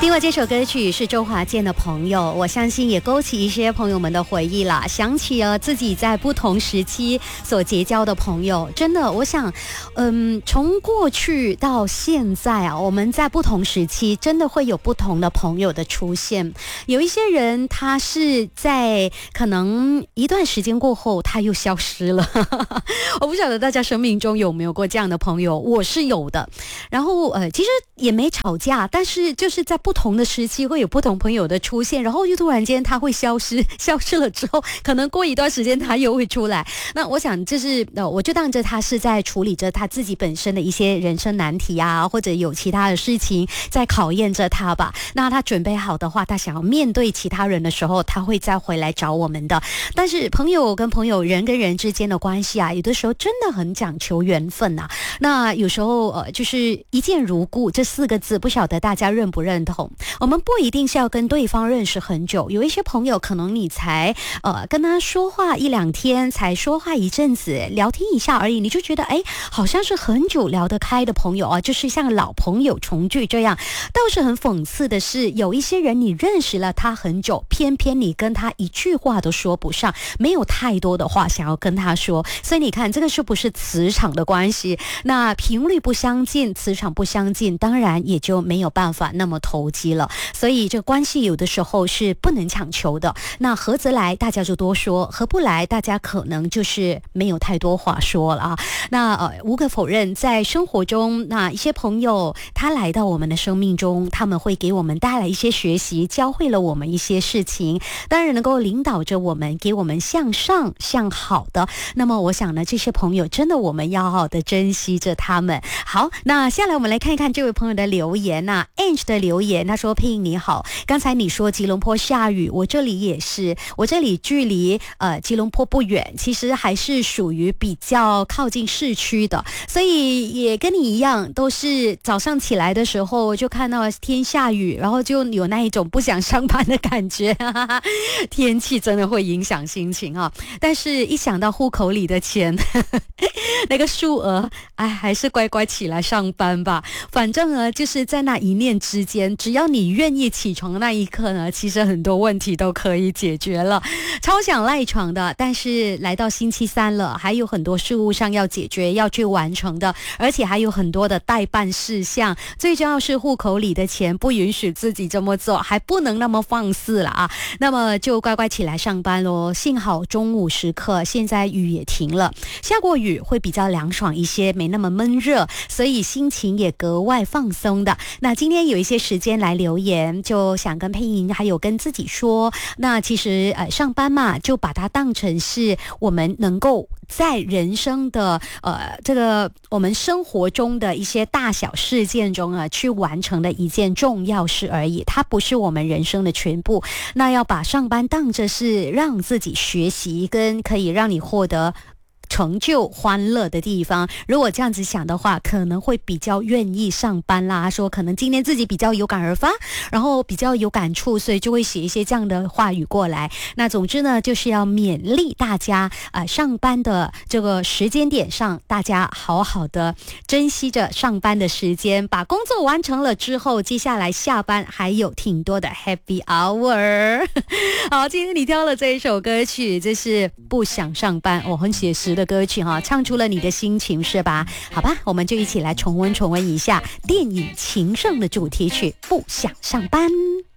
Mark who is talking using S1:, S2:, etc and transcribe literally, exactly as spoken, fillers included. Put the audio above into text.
S1: 另外这首歌曲是周华健的朋友，我相信也勾起一些朋友们的回忆啦，想起了自己在不同时期所结交的朋友。真的我想嗯，从过去到现在啊，我们在不同时期真的会有不同的朋友的出现。有一些人他是在可能一段时间过后他又消失了我不晓得大家生命中有没有过这样的朋友，我是有的。然后呃，其实也没吵架，但是就是在不同的时期会有不同朋友的出现，然后就突然间他会消失，消失了之后可能过一段时间他又会出来。那我想就是呃，我就当着他是在处理着他自己本身的一些人生难题啊，或者有其他的事情在考验着他吧。那他准备好的话，他想要面对其他人的时候，他会再回来找我们的。但是朋友跟朋友，人跟人之间的关系啊，有的时候真的很讲求缘分啊。那有时候呃，就是一见如故这四个字，不晓得大家认不认同。我们不一定是要跟对方认识很久，有一些朋友可能你才呃跟他说话一两天，才说话一阵子，聊天一下而已，你就觉得哎，好像是很久聊得开的朋友啊，就是像老朋友重聚这样。倒是很讽刺的是，有一些人你认识了他很久，偏偏你跟他一句话都说不上，没有太多的话想要跟他说。所以你看这个是不是磁场的关系？那频率不相近，磁场不相近，当然也就没有办法那么投机了。所以这关系有的时候是不能强求的，那合则来大家就多说，合不来大家可能就是没有太多话说了啊。那呃，无可否认在生活中，那一些朋友他来到我们的生命中，他们会给我们带来一些学习，教会了我们一些事情，当然能够领导着我们，给我们向上向好的。那么我想呢，这些朋友真的我们要好好的珍惜着他们。好，那下来我们来看一看这位朋友的留言啊 Ange 的留言，他说：佩英你好，刚才你说吉隆坡下雨，我这里也是，我这里距离呃吉隆坡不远，其实还是属于比较靠近市区的，所以也跟你一样，都是早上起来的时候就看到天下雨，然后就有那一种不想上班的感觉天气真的会影响心情啊，但是一想到户口里的钱那个数额，哎，还是乖乖起来上班吧。反正呢，就是在那一念之间，只要你愿意起床的那一刻呢，其实很多问题都可以解决了。超想赖床的，但是来到星期三了，还有很多事务上要解决，要去完成的，而且还有很多的待办事项。最重要是户口里的钱不允许自己这么做，还不能那么放肆了啊。那么就乖乖起来上班咯。幸好中午时刻，现在雨也停了，下过雨会比较凉爽一些，没那么闷热，所以心情也格外放松的。那今天有一些时间来留言，就想跟佩莹还有跟自己说，那其实呃上班嘛，就把它当成是我们能够在人生的呃这个我们生活中的一些大小事件中啊，去完成的一件重要事而已，它不是我们人生的全部。那要把上班当着是让自己学习跟可以让你获得成就欢乐的地方。如果这样子想的话，可能会比较愿意上班啦。说可能今天自己比较有感而发，然后比较有感触，所以就会写一些这样的话语过来。那总之呢，就是要勉励大家啊、呃，上班的这个时间点上，大家好好的珍惜着上班的时间，把工作完成了之后，接下来下班还有挺多的 happy hour 好，今天你挑了这一首歌曲，这是不想上班，我、哦、很写实的歌曲哈，唱出了你的心情是吧？好吧，我们就一起来重温重温一下电影《情圣》的主题曲《不想上班》。